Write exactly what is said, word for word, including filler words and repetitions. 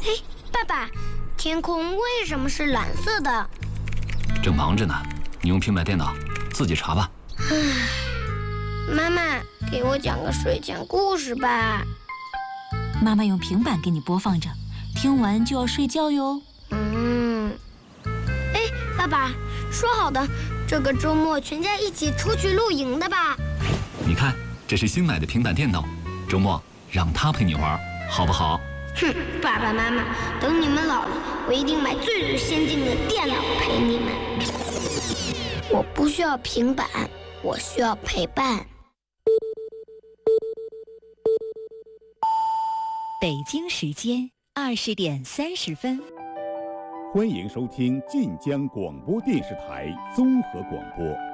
嘿，爸爸，天空为什么是蓝色的？ 正忙着呢，你用平板电脑自己查吧。 妈妈，给我讲个睡前故事吧。 妈妈用平板给你播放着，听完就要睡觉哟。 嗯，哎，爸爸，说好的这个周末全家一起出去露营的吧？ 你看，这是新买的平板电脑，周末让他陪你玩，好不好？ 哼，爸爸妈妈，等你们老了，我一定买最最先进的电脑陪你们。我不需要平板，我需要陪伴。 北京时间二十点三十分， 欢迎收听晋江广播电视台综合广播。